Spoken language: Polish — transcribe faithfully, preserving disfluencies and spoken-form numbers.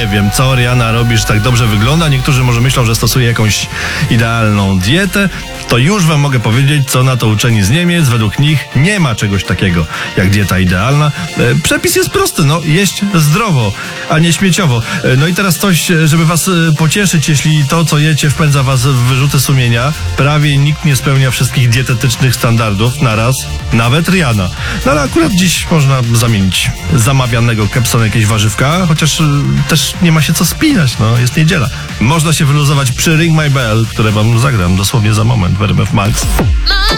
nie wiem, co Rihanna robi, że tak dobrze wygląda. Niektórzy może myślą, że stosuje jakąś idealną dietę. To już wam mogę powiedzieć, co na to uczeni z Niemiec. Według nich nie ma czegoś takiego jak dieta idealna. E, przepis jest prosty, no jeść zdrowo, a nie śmieciowo. E, no i teraz coś, żeby was e, pocieszyć, jeśli to, co jecie, wpędza was w wyrzuty sumienia. Prawie nikt nie spełnia wszystkich dietetycznych standardów naraz, nawet Rihanna. No ale akurat dziś można zamienić zamawianego kepsa na jakieś warzywka, chociaż e, też nie ma się co spinać, no jest niedziela. Można się wyluzować przy Ring My Bell, które wam zagram dosłownie za moment w R M F Max.